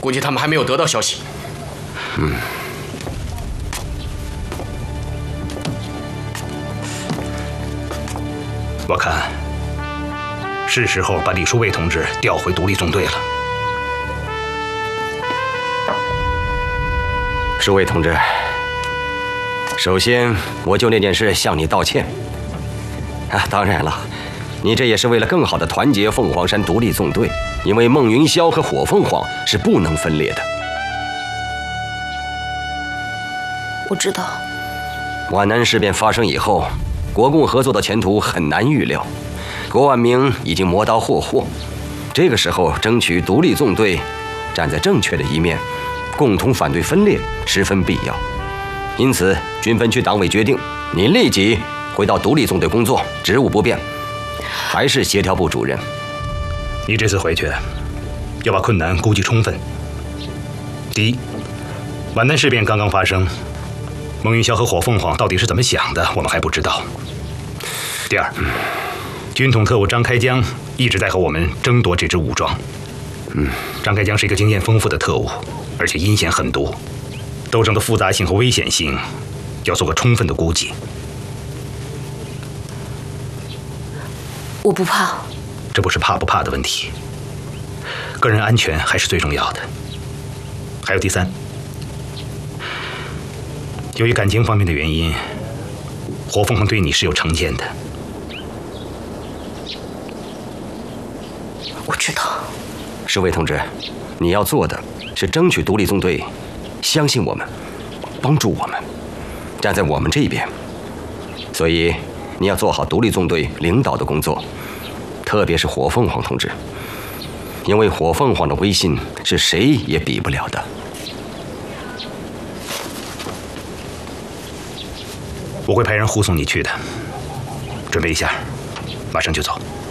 估计他们还没有得到消息。 我看是时候把李叔卫同志调回独立纵队了。 舒卫同志，首先我就那件事向你道歉。当然了，你这也是为了更好地团结凤凰山独立纵队，因为孟云霄和火凤凰是不能分裂的。 我知道。 皖南事变发生以后，国共合作的前途很难预料，郭万明已经磨刀霍霍，这个时候争取独立纵队站在正确的一面，共同反对分裂十分必要。因此，军分区党委决定，你立即回到独立纵队工作，职务不变，还是协调部主任。 你这次回去，要把困难估计充分。第一，皖南事变刚刚发生，孟云霄和火凤凰到底是怎么想的，我们还不知道。第二，军统特务张开江一直在和我们争夺这支武装。张开江是一个经验丰富的特务，而且阴险狠毒，斗争的复杂性和危险性要做个充分的估计。 我不怕。 这不是怕不怕的问题，个人安全还是最重要的。还有第三，由于感情方面的原因，火凤凰对你是有成见的。 我知道。 舒卫同志，你要做的是争取独立纵队相信我们，帮助我们，站在我们这边。所以你要做好独立纵队领导的工作，特别是火凤凰同志，因为火凤凰的威信是谁也比不了的。 我会派人护送你去的，准备一下，马上就走。